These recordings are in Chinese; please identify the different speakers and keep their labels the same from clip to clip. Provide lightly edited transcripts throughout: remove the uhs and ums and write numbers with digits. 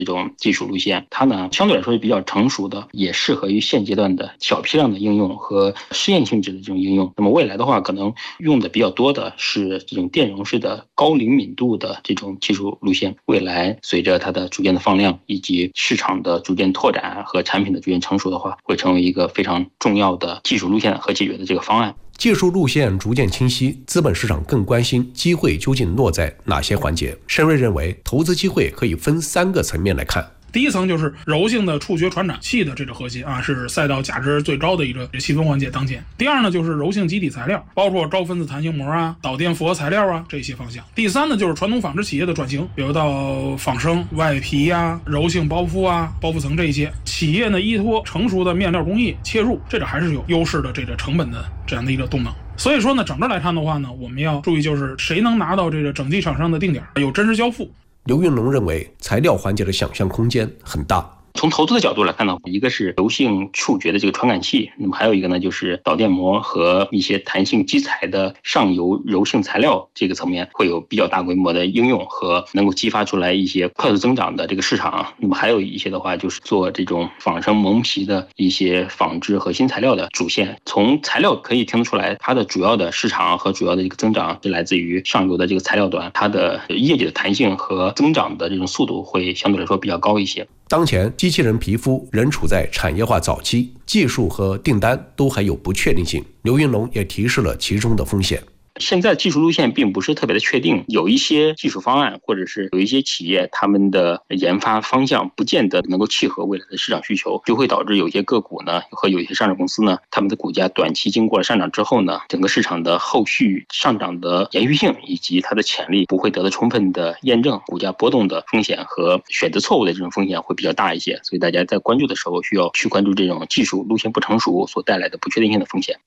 Speaker 1: 这种技术路线，它呢相对来说是比较成熟的，也适合于现阶段的小批量的应用和试验性质的这种应用。那么未来的话，可能用的比较多的是这种电容式的高灵敏度的这种技术路线。未来随着它的逐渐的放量，以及市场的逐渐拓展和产品的逐渐成熟的话，会成为一个非常重要的技术路线和解决的这个方案。
Speaker 2: 技术路线逐渐清晰，资本市场更关心机会究竟落在哪些环节。申瑞认为，投资机会可以分3个层面来看。
Speaker 3: 第一层就是柔性的触觉传感器的这个核心是赛道价值最高的一个细分环节当前。第二呢，就是柔性基底材料，包括高分子弹性膜导电复合材料这些方向。第三呢，就是传统纺织企业的转型，比如到仿生、外皮柔性包覆包覆层这一些企业呢，依托成熟的面料工艺切入，这个还是有优势的这个成本的这样的一个动能。所以说呢，整个来看的话呢，我们要注意就是谁能拿到这个整机厂商的定点，有真实交付。
Speaker 2: 刘运龙认为，材料环节的想象空间很大。
Speaker 1: 从投资的角度来看呢，一个是柔性触觉的这个传感器，那么还有一个呢就是导电膜和一些弹性基材的上游柔性材料，这个层面会有比较大规模的应用和能够激发出来一些快速增长的这个市场。那么还有一些的话就是做这种仿生蒙皮的一些纺织和新材料的主线。从材料可以听得出来，它的主要的市场和主要的这个增长是来自于上游的这个材料端，它的业绩的弹性和增长的这种速度会相对来说比较高一些。
Speaker 2: 当前机器人皮肤仍处在产业化早期，技术和订单都还有不确定性。刘云龙也提示了其中的风险。
Speaker 1: 现在技术路线并不是特别的确定，有一些技术方案或者是有一些企业他们的研发方向不见得能够契合未来的市场需求，就会导致有些个股呢和有些上市公司呢，他们的股价短期经过了上涨之后呢，整个市场的后续上涨的延续性以及它的潜力不会得到充分的验证，股价波动的风险和选择错误的这种风险会比较大一些。所以大家在关注的时候需要去关注这种技术路线不成熟所带来的不确定性的风险。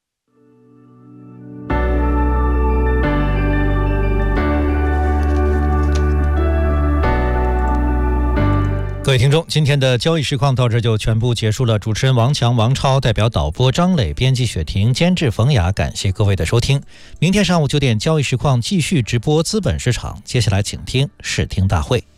Speaker 4: 各位听众，今天的交易实况到这就全部结束了。主持人王强、王超，代表导播张磊，编辑雪婷，监制冯雅，感谢各位的收听。明天上午9点，交易实况继续直播资本市场。接下来请听视听大会。